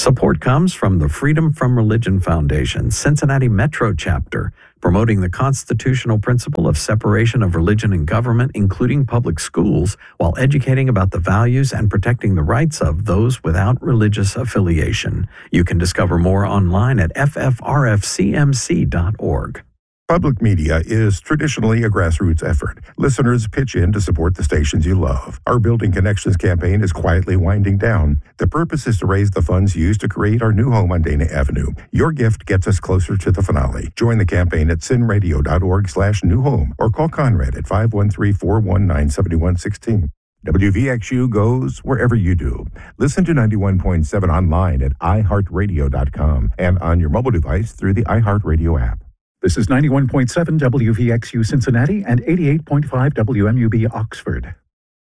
Support comes from the Freedom from Religion Foundation, Cincinnati Metro Chapter, promoting the constitutional principle of separation of religion and government, including public schools, while educating about the values and protecting the rights of those without religious affiliation. You can discover more online at ffrfcmc.org. Public media is traditionally a grassroots effort. Listeners pitch in to support the stations you love. Our Building Connections campaign is quietly winding down. The purpose is to raise the funds used to create our new home on Dana Avenue. Your gift gets us closer to the finale. Join the campaign at cinradio.org/newhome or call Conrad at 513-419-7116. WVXU goes wherever you do. Listen to 91.7 online at iHeartRadio.com and on your mobile device through the iHeartRadio app. This is 91.7 WVXU Cincinnati and 88.5 WMUB Oxford.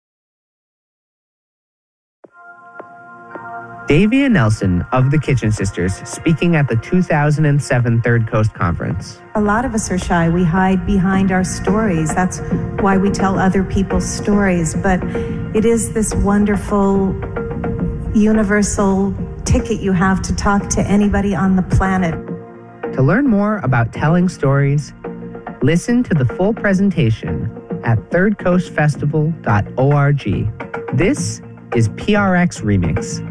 Davia Nelson of the Kitchen Sisters speaking at the 2007 Third Coast Conference. A lot of us are shy. We hide behind our stories. That's why we tell other people's stories. But it is this wonderful, universal ticket you have to talk to anybody on the planet. To learn more about telling stories, listen to the full presentation at thirdcoastfestival.org. This is PRX Remix.